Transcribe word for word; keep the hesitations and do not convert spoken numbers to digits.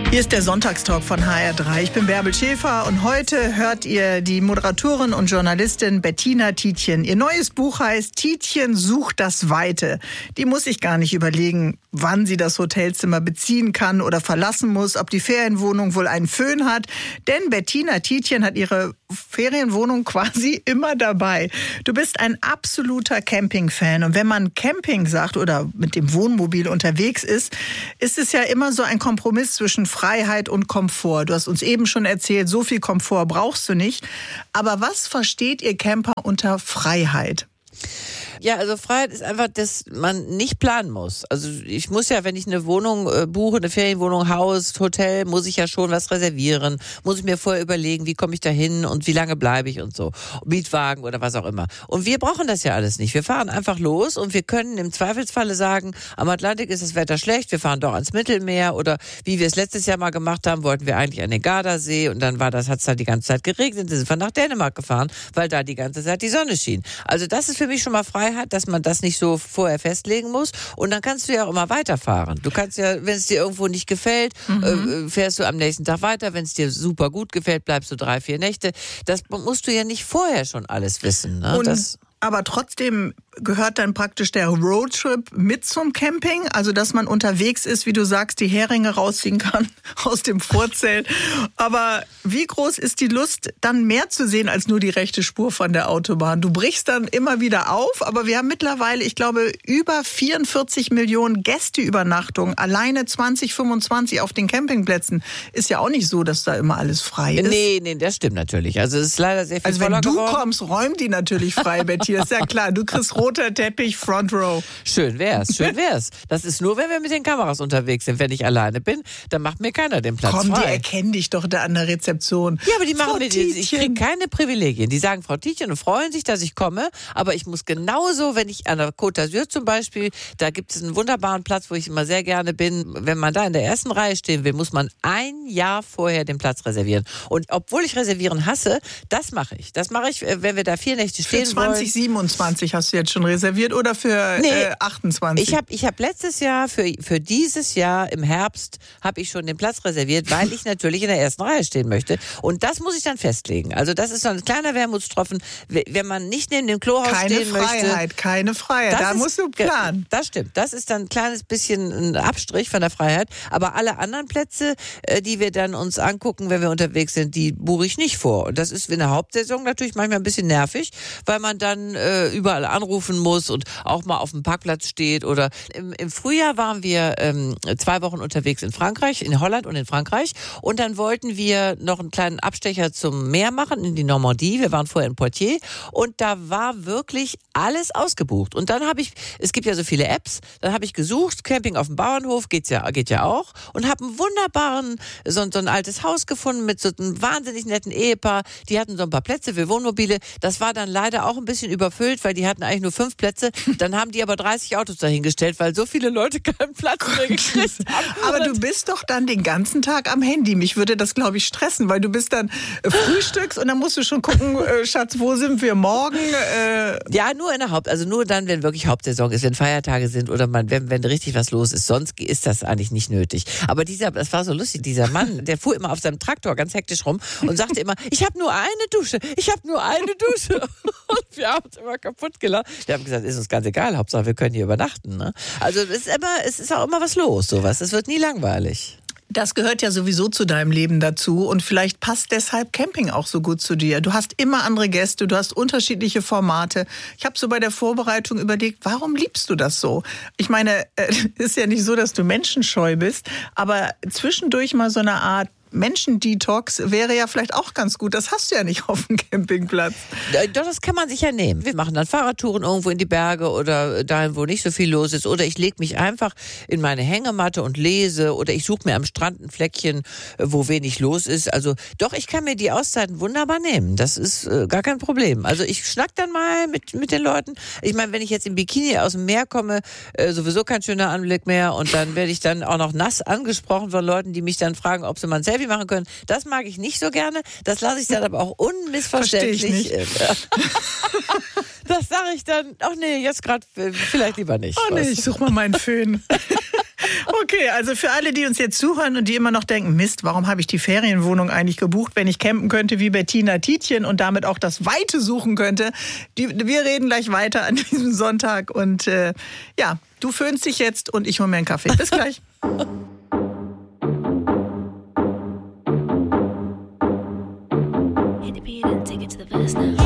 Hier ist der Sonntagstalk von H R drei. Ich bin Bärbel Schäfer und heute hört ihr die Moderatorin und Journalistin Bettina Tietjen. Ihr neues Buch heißt Tietjen sucht das Weite. Die muss sich gar nicht überlegen, wann sie das Hotelzimmer beziehen kann oder verlassen muss, ob die Ferienwohnung wohl einen Föhn hat. Denn Bettina Tietjen hat ihre Ferienwohnung quasi immer dabei. Du bist ein absoluter Camping-Fan. Und wenn man Camping sagt oder mit dem Wohnmobil unterwegs ist, ist es ja immer so ein Kompromiss zwischen Freiheit und Komfort. Du hast uns eben schon erzählt, so viel Komfort brauchst du nicht. Aber was versteht ihr Camper unter Freiheit? Ja, also Freiheit ist einfach, dass man nicht planen muss. Also ich muss ja, wenn ich eine Wohnung äh, buche, eine Ferienwohnung, Haus, Hotel, muss ich ja schon was reservieren. Muss ich mir vorher überlegen, wie komme ich da hin und wie lange bleibe ich und so. Mietwagen oder was auch immer. Und wir brauchen das ja alles nicht. Wir fahren einfach los und wir können im Zweifelsfalle sagen, am Atlantik ist das Wetter schlecht, wir fahren doch ans Mittelmeer oder wie wir es letztes Jahr mal gemacht haben, wollten wir eigentlich an den Gardasee und dann war das, hat es halt die ganze Zeit geregnet, dann sind wir nach Dänemark gefahren, weil da die ganze Zeit die Sonne schien. Also das ist für mich schon mal Freiheit, dass man das nicht so vorher festlegen muss. Und dann kannst du ja auch immer weiterfahren. Du kannst ja, wenn es dir irgendwo nicht gefällt, mhm. äh, fährst du am nächsten Tag weiter. Wenn es dir super gut gefällt, bleibst du drei, vier Nächte. Das musst du ja nicht vorher schon alles wissen. Ne? Und das aber trotzdem gehört dann praktisch der Roadtrip mit zum Camping, also dass man unterwegs ist, wie du sagst, die Heringe rausziehen kann aus dem Vorzelt. Aber wie groß ist die Lust, dann mehr zu sehen als nur die rechte Spur von der Autobahn? Du brichst dann immer wieder auf, aber wir haben mittlerweile, ich glaube, über vierundvierzig Millionen Gästeübernachtungen, alleine zwanzig fünfundzwanzig auf den Campingplätzen. Ist ja auch nicht so, dass da immer alles frei ist. Nee, nee, das stimmt natürlich. Also es ist leider sehr viel Also wenn voller du geworden. kommst, räumt die natürlich frei, Betty. Ist ja klar, du kriegst roter Teppich, Front Row. Schön wär's, schön wär's. Das ist nur, wenn wir mit den Kameras unterwegs sind. Wenn ich alleine bin, dann macht mir keiner den Platz Komm, frei. die erkennen dich doch da an der Rezeption. Ja, aber die machen Frau mir, ich kriege keine Privilegien. Die sagen Frau Tietjen und freuen sich, dass ich komme, aber ich muss genauso, wenn ich an der Côte d'Azur zum Beispiel, da gibt es einen wunderbaren Platz, wo ich immer sehr gerne bin. Wenn man da in der ersten Reihe stehen will, muss man ein Jahr vorher den Platz reservieren. Und obwohl ich reservieren hasse, das mache ich. Das mache ich, wenn wir da vier Nächte stehen für zwanzig siebenundzwanzig hast du jetzt schon reserviert oder für nee, äh, achtundzwanzig? Ich habe ich hab letztes Jahr, für, für dieses Jahr im Herbst, habe ich schon den Platz reserviert, weil ich natürlich in der ersten Reihe stehen möchte. Und das muss ich dann festlegen. Also das ist so ein kleiner Wermutstropfen, wenn man nicht neben dem Klohaus keine stehen Freiheit, möchte. Keine Freiheit, keine Freiheit. Da ist, musst du planen. Das stimmt. Das ist dann ein kleines bisschen ein Abstrich von der Freiheit. Aber alle anderen Plätze, die wir dann uns angucken, wenn wir unterwegs sind, die buche ich nicht vor. Und das ist in der Hauptsaison natürlich manchmal ein bisschen nervig, weil man dann äh, überall anrufen muss und auch mal auf dem Parkplatz steht. Oder im, im Frühjahr waren wir ähm, zwei Wochen unterwegs in Frankreich, in Holland und in Frankreich. Und dann wollten wir noch einen kleinen Abstecher zum Meer machen, in die Normandie. Wir waren vorher in Poitiers. Und da war wirklich alles ausgebucht. Und dann habe ich, es gibt ja so viele Apps, dann habe ich gesucht, Camping auf dem Bauernhof, geht's ja, geht ja auch. Und habe einen wunderbaren, so, so ein altes Haus gefunden mit so einem wahnsinnig netten Ehepaar. Die hatten so ein paar Plätze für Wohnmobile. Das war dann leider auch ein bisschen überfüllt, weil die hatten eigentlich nur fünf Plätze. Dann haben die aber dreißig Autos dahingestellt, weil so viele Leute keinen Platz mehr gekriegt haben. Aber du bist doch dann den ganzen Tag am Handy. Mich würde das, glaube ich, stressen, weil du bist dann äh, frühstücks und dann musst du schon gucken, äh, Schatz, wo sind wir morgen? Äh ja, nur in der Haupt, also nur dann, wenn wirklich Hauptsaison ist, wenn Feiertage sind oder man, wenn, wenn richtig was los ist. Sonst ist das eigentlich nicht nötig. Aber dieser, das war so lustig, dieser Mann, der fuhr immer auf seinem Traktor ganz hektisch rum und sagte immer, ich habe nur eine Dusche, ich habe nur eine Dusche. Und wir haben uns immer kaputt gelacht. Wir haben gesagt, ist uns ganz egal, Hauptsache wir können hier übernachten. Ne? Also es ist immer, es ist auch immer was los, sowas. Es wird nie langweilig. Das gehört ja sowieso zu deinem Leben dazu und vielleicht passt deshalb Camping auch so gut zu dir. Du hast immer andere Gäste, du hast unterschiedliche Formate. Ich habe so bei der Vorbereitung überlegt, warum liebst du das so? Ich meine, es ist ja nicht so, dass du menschenscheu bist, aber zwischendurch mal so eine Art Menschen-Detox wäre ja vielleicht auch ganz gut. Das hast du ja nicht auf dem Campingplatz. Doch, das kann man sich ja nehmen. Wir machen dann Fahrradtouren irgendwo in die Berge oder dahin, wo nicht so viel los ist. Oder ich lege mich einfach in meine Hängematte und lese. Oder ich suche mir am Strand ein Fleckchen, wo wenig los ist. Also doch, ich kann mir die Auszeiten wunderbar nehmen. Das ist äh, gar kein Problem. Also ich schnack dann mal mit, mit den Leuten. Ich meine, wenn ich jetzt im Bikini aus dem Meer komme, äh, sowieso kein schöner Anblick mehr. Und dann werde ich dann auch noch nass angesprochen von Leuten, die mich dann fragen, ob sie mal ein Selfie machen können. Das mag ich nicht so gerne. Das lasse ich dann aber auch unmissverständlich. Verstehe ich nicht. Das sage ich dann, ach nee, jetzt gerade vielleicht lieber nicht. Oh nee, ich suche mal meinen Föhn. Okay, also für alle, die uns jetzt zuhören und die immer noch denken, Mist, warum habe ich die Ferienwohnung eigentlich gebucht, wenn ich campen könnte wie Bettina Tietjen und damit auch das Weite suchen könnte. Die, wir reden gleich weiter an diesem Sonntag und äh, ja, du föhnst dich jetzt und ich hole mir einen Kaffee. Bis gleich. Hit the beat and take it to the verse now.